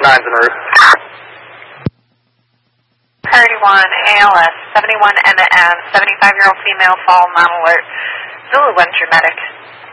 9's en route. Priority 1, ALS, 71 NM, 75-year-old female, fall, non-alert. Zulu 1, medic.